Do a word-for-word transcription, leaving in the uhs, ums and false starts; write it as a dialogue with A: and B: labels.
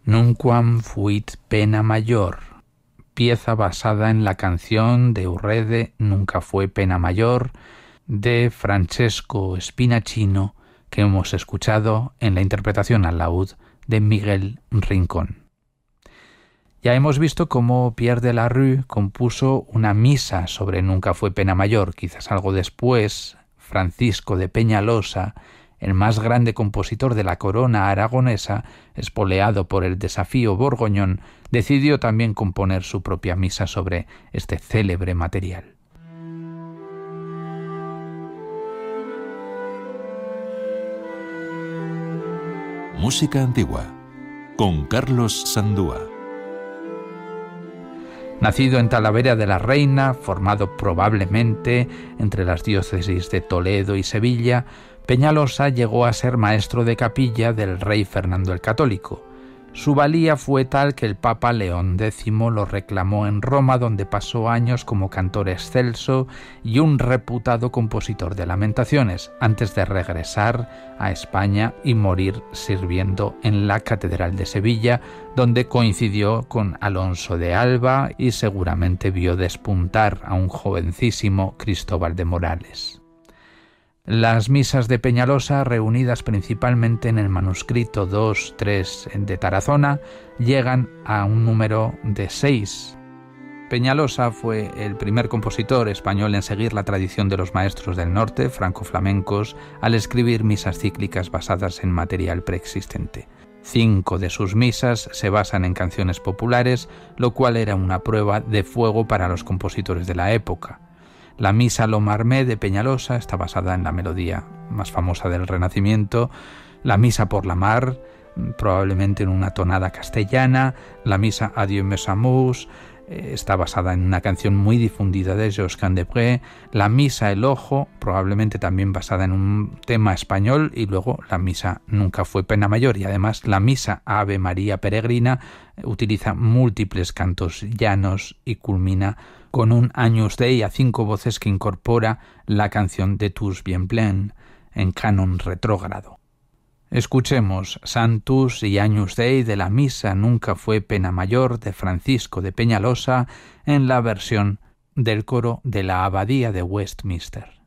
A: Nunquam fuit pena mayor, pieza basada en la canción de Urrede Nunca fue pena mayor, de Francesco Spinacino, que hemos escuchado en la interpretación al laúd de Miguel Rincón. Ya hemos visto cómo Pierre de la Rue compuso una misa sobre Nunca fue pena mayor. Quizás algo después, Francisco de Peñalosa, el más grande compositor de la corona aragonesa, espoleado por el desafío borgoñón, decidió también componer su propia misa sobre este célebre material.
B: Música antigua, con Carlos Sandúa.
A: Nacido en Talavera de la Reina, formado probablemente entre las diócesis de Toledo y Sevilla, Peñalosa llegó a ser maestro de capilla del rey Fernando el Católico. Su valía fue tal que el Papa León décimo lo reclamó en Roma, donde pasó años como cantor excelso y un reputado compositor de lamentaciones, antes de regresar a España y morir sirviendo en la Catedral de Sevilla, donde coincidió con Alonso de Alba y seguramente vio despuntar a un jovencísimo Cristóbal de Morales. Las misas de Peñalosa, reunidas principalmente en el manuscrito dos tres de Tarazona, llegan a un número de seis. Peñalosa fue el primer compositor español en seguir la tradición de los maestros del norte, franco-flamencos, al escribir misas cíclicas basadas en material preexistente. Cinco de sus misas se basan en canciones populares, lo cual era una prueba de fuego para los compositores de la época. La misa Lomarmé de Peñalosa está basada en la melodía más famosa del Renacimiento, la misa por la mar, probablemente en una tonada castellana, la misa Adieu mes amours, eh, está basada en una canción muy difundida de Georges Candepré, la misa El Ojo, probablemente también basada en un tema español, y luego la misa Nunca fue pena mayor, y además la misa Ave María Peregrina utiliza múltiples cantos llanos y culmina con un Agnus Dei a cinco voces que incorpora la canción de Tous bien plein en canon retrógrado. Escuchemos Sanctus y Agnus Dei de la misa Nunca fue pena mayor de Francisco de Peñalosa en la versión del coro de la Abadía de Westminster.